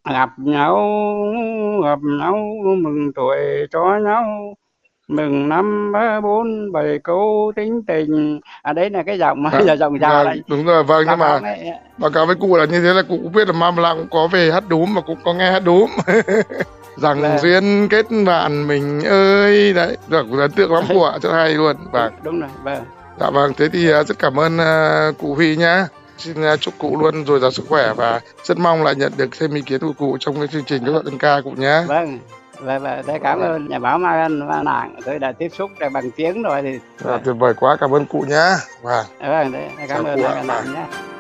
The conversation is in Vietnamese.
gặp nhau mừng tuổi cho nhau, mừng năm bốn bảy câu tính tình. Đấy là cái giọng mà giờ giọng già Vâng, đây. đúng rồi, vâng, Báo nhưng cáo mà ngay. báo cáo với cụ là như thế là cụ cũng biết là Mam Lam cũng có về hát đúm mà cũng có nghe hát đúm. Rằng Vâng. duyên kết bạn mình ơi, đấy, được ấn tượng lắm cụ ạ, rất hay luôn. đúng Vâng, đúng rồi. Vâng. dạ vâng, thế thì rất cảm ơn cụ Huy nhá. Xin chúc cụ luôn dồi dào sức khỏe và rất mong lại nhận được thêm ý kiến của cụ trong cái chương trình các đoạn tân ca cụ nhá. Vâng. Vâng, tôi cảm ơn nhà báo Mai Nạng, tôi đã tiếp xúc được bằng tiếng rồi thì Tuyệt vời quá, cảm ơn cụ nhá. Vâng, vâng, đấy, cảm chào ơn cụ ạ. Mai Vâng. Nạng nhé.